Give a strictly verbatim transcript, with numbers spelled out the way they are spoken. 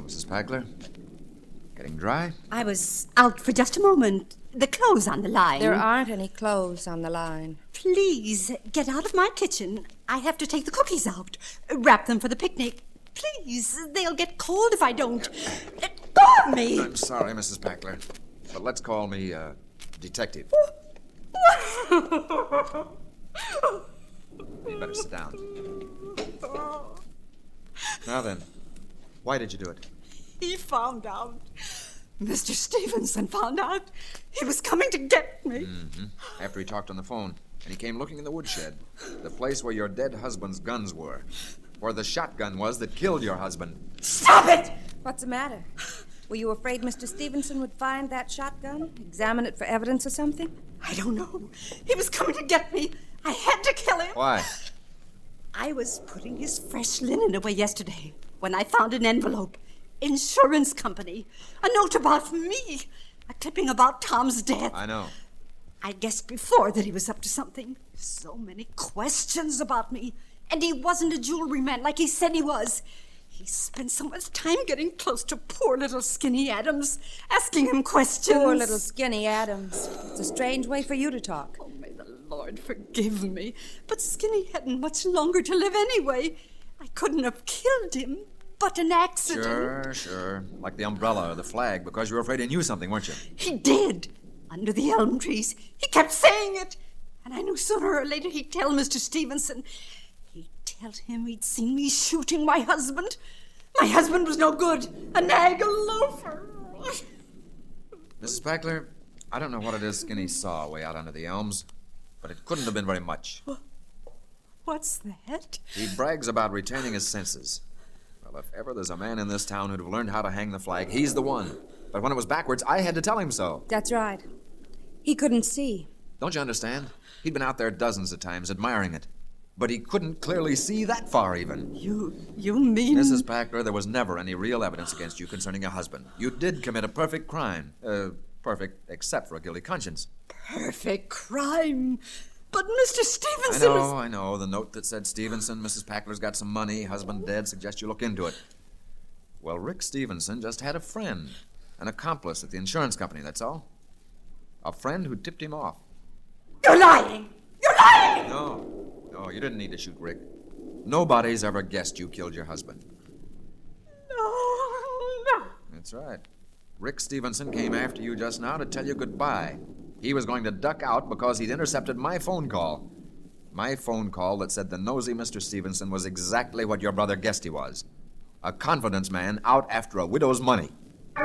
Well, Missus Packler, getting dry? I was out for just a moment. The clothes on the line. There aren't any clothes on the line. Please, get out of my kitchen. I have to take the cookies out. Wrap them for the picnic. Please, they'll get cold if I don't. Let go of me! I'm sorry, Missus Packler, but let's call me, uh, detective. You better sit down. Now then, why did you do it? He found out. Mister Stevenson found out. He was coming to get me. Mm-hmm. After he talked on the phone, and he came looking in the woodshed, the place where your dead husband's guns were, where the shotgun was that killed your husband. Stop it! What's the matter? Were you afraid Mister Stevenson would find that shotgun? Examine it for evidence or something? I don't know. He was coming to get me. I had to kill him. Why? I was putting his fresh linen away yesterday when I found an envelope. Insurance company. A note about me. A clipping about Tom's death. I know. I guessed before that he was up to something. So many questions about me. And he wasn't a jewelry man like he said he was. He spent so much time getting close to poor little Skinny Adams, asking him questions. Poor little Skinny Adams. It's a strange way for you to talk. Oh, may the Lord forgive me. But Skinny hadn't much longer to live anyway. I couldn't have killed him, but an accident. Sure, sure. Like the umbrella or the flag, because you were afraid he knew something, weren't you? He did. Under the elm trees. He kept saying it. And I knew sooner or later he'd tell Mister Stevenson. He'd tell him he'd seen me shooting my husband. My husband was no good. A nag, a loafer. Missus Packler, I don't know what it is Skinny saw way out under the elms, but it couldn't have been very much. What's that? He brags about retaining his senses. Well, if ever there's a man in this town who'd have learned how to hang the flag, he's the one. But when it was backwards, I had to tell him so. That's right. He couldn't see. Don't you understand? He'd been out there dozens of times admiring it. But he couldn't clearly see that far, even. You, you mean... Missus Packler, there was never any real evidence against you concerning your husband. You did commit a perfect crime. Uh, perfect except for a guilty conscience. Perfect crime? But Mister I Stevenson know, was... I know. The note that said Stevenson, Missus Packler's got some money, husband dead, suggests you look into it. Well, Rick Stevenson just had a friend, an accomplice at the insurance company, that's all. A friend who tipped him off. You're lying! You're lying! No. No, you didn't need to shoot Rick. Nobody's ever guessed you killed your husband. No, no. That's right. Rick Stevenson came after you just now to tell you goodbye. He was going to duck out because he'd intercepted my phone call. My phone call that said the nosy Mister Stevenson was exactly what your brother guessed he was. A confidence man out after a widow's money.